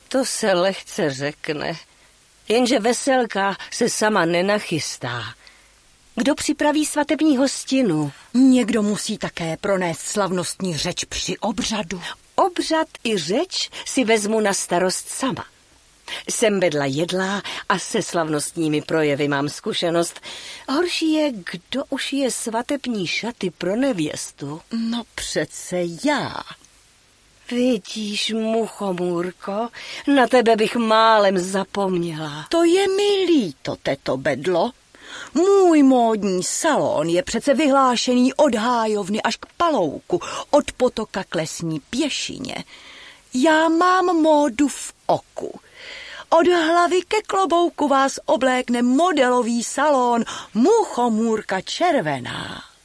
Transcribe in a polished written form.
To se lehce řekne, jenže veselka se sama nenachystá. Kdo připraví svatební hostinu? Někdo musí také pronést slavnostní řeč při obřadu. Obřad i řeč si vezmu na starost sama. Jsem bedla jedlá a se slavnostními projevy mám zkušenost. Horší je, kdo ušije svatební šaty pro nevěstu. No přece já. Vidíš, muchomůrko, na tebe bych málem zapomněla. To je mi líto, teto Bedlo. Můj módní salon je přece vyhlášený od Hájovny až k Palouku, od potoka k Lesní pěšině. Já mám módu v oku. Od hlavy ke klobouku vás oblékne modelový salon Muchomůrka červená.